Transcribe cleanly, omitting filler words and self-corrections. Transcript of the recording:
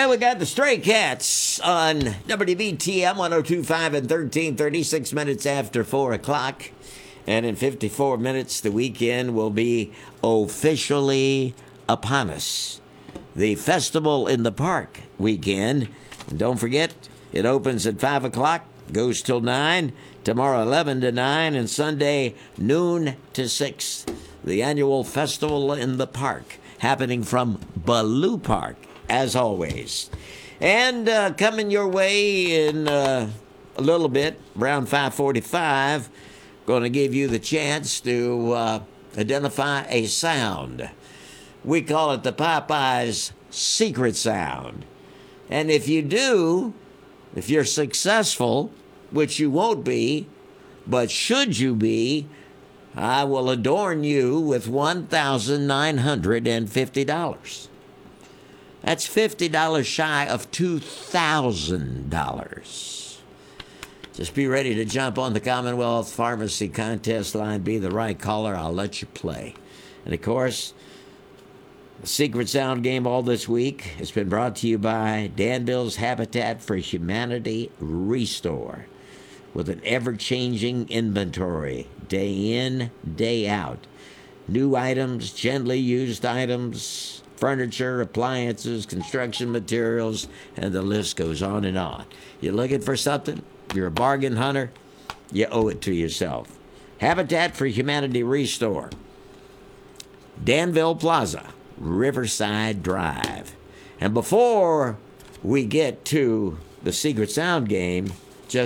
right, we got the Stray Cats on WBTM 1025 and 1330, 6 minutes after 4 o'clock. And in 54 minutes, the weekend will be officially upon us. The Festival in the Park weekend. And don't forget, it opens at 5 o'clock, goes till 9, tomorrow 11 to 9, and Sunday noon to 6. The annual Festival in the Park, happening from Ballou Park, as always. And coming your way in a little bit, around 5:45, going to give you the chance to identify a sound. We call it the Popeyes secret sound. And if you do, if you're successful, which you won't be, but should you be, I will adorn you with $1,950. That's $50 shy of $2,000. Just be ready to jump on the Commonwealth Pharmacy contest line. Be the right caller. I'll let you play. And, of course, the Secret Sound game all this week has been brought to you by Danville's Habitat for Humanity Restore. With an ever-changing inventory, day in, day out. New items, gently used items, furniture, appliances, construction materials, and the list goes on and on. You're looking for something? You're a bargain hunter? You owe it to yourself. Habitat for Humanity Restore. Danville Plaza, Riverside Drive. And before we get to the Secret Sound game,